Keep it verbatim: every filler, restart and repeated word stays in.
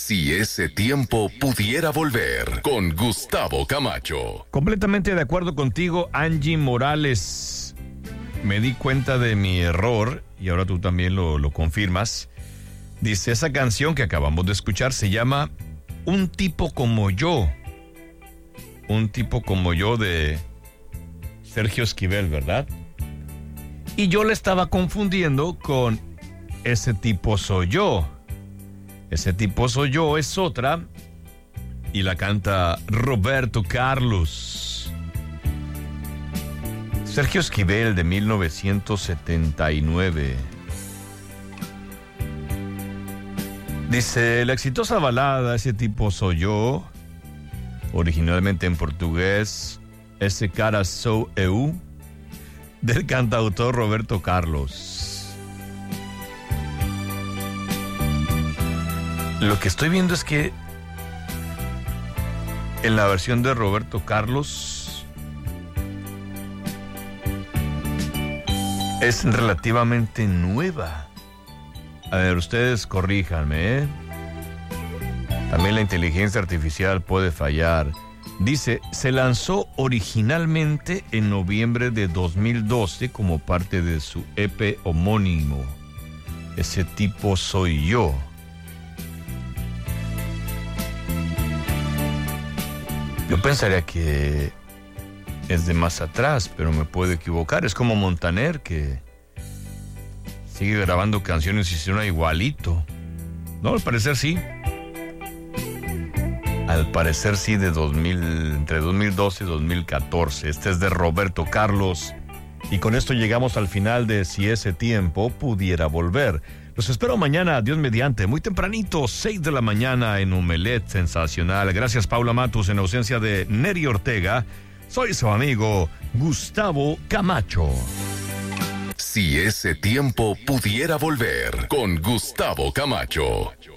Si ese tiempo pudiera volver, con Gustavo Camacho. Completamente de acuerdo contigo, Angie Morales. Me di cuenta de mi error y ahora tú también lo, lo confirmas. Dice, esa canción que acabamos de escuchar se llama Un tipo como yo. Un tipo como yo de Sergio Esquivel, ¿verdad? Y yo le estaba confundiendo con Ese tipo soy yo. Ese tipo soy yo es otra y la canta Roberto Carlos. Sergio Esquivel, de mil novecientos setenta y nueve. Dice, la exitosa balada Ese tipo soy yo, originalmente en portugués, Esse cara sou eu, del cantautor Roberto Carlos. Lo que estoy viendo es que en la versión de Roberto Carlos es relativamente nueva. A ver, ustedes corríjanme, ¿eh? También la inteligencia artificial puede fallar. Dice, se lanzó originalmente en noviembre de dos mil doce como parte de su E P homónimo. Ese tipo soy yo. Yo pensaría que es de más atrás, pero me puedo equivocar. Es como Montaner, que sigue grabando canciones y suena igualito. No, al parecer sí. Al parecer sí, de dos mil, entre dos mil doce y dos mil catorce. Este es de Roberto Carlos. Y con esto llegamos al final de Si ese tiempo pudiera volver. Los espero mañana, Dios mediante, muy tempranito, seis de la mañana en Omelet Sensacional. Gracias, Paula Matus, en ausencia de Neri Ortega. Soy su amigo Gustavo Camacho. Si ese tiempo pudiera volver, con Gustavo Camacho.